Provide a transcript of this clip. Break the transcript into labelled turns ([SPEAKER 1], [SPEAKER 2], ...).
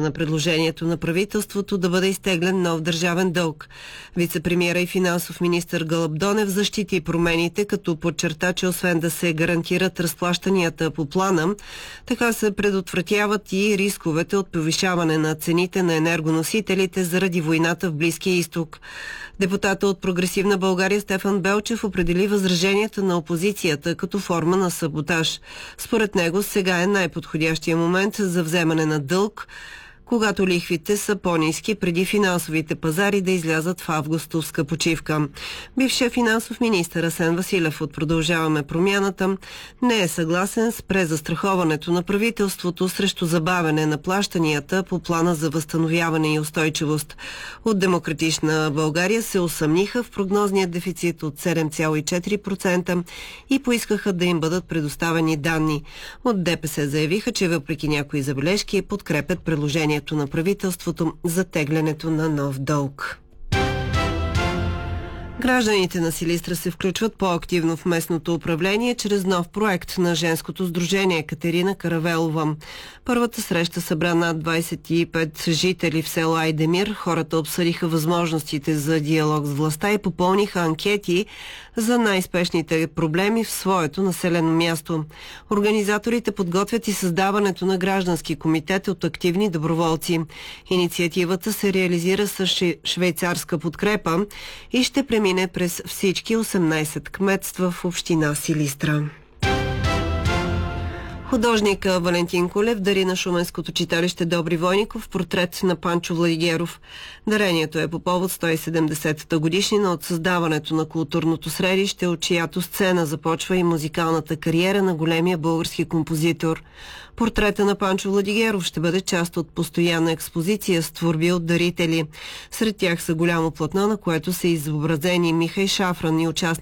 [SPEAKER 1] на предложението на правителството да бъде изтеглен нов държавен дълг. Вицепремиера и финансов министър Гълъб Донев защити промените, като подчерта, че освен да се гарантират разплащанията по плана, така се предотвратяват и рисковете от повишаване на цените на енергоносителите заради войната в Близкия изток. Депутата от Прогресивна България Стефан Белчев определи възраженията на опозицията като форма на саботаж. Според него сега е най-подходящия момент за вземане на дълг, когато лихвите са по-ниски преди финансовите пазари да излязат в августовска почивка. Бившият финансов министър Асен Василев от Продължаваме промяната не е съгласен с презастраховането на правителството срещу забавяне на плащанията по плана за възстановяване и устойчивост. От Демократична България се усъмниха в прогнозния дефицит от 7,4% и поискаха да им бъдат предоставени данни. От ДПС заявиха, че въпреки някои забележки подкрепят предложението на правителството за теглянето на нов дълг. Гражданите на Силистра се включват по-активно в местното управление чрез нов проект на женското сдружение Катерина Каравелова. Първата среща събра над 25 жители в село Айдемир. Хората обсъдиха възможностите за диалог с властта и попълниха анкети за най-спешните проблеми в своето населено място. Организаторите подготвят и създаването на граждански комитет от активни доброволци. Инициативата се реализира с швейцарска подкрепа и ще премине през всички 18 кметства в община Силистра. Художника Валентин Колев дари на шуменското читалище Добри Войников портрет на Панчо Владигеров. Дарението е по повод 170-та годишнина от създаването на културното средище, от чиято сцена започва и музикалната кариера на големия български композитор. Портрета на Панчо Владигеров ще бъде част от постоянна експозиция с творби от дарители. Сред тях са голямо платно, на което са изобразени Михай Шафран и участници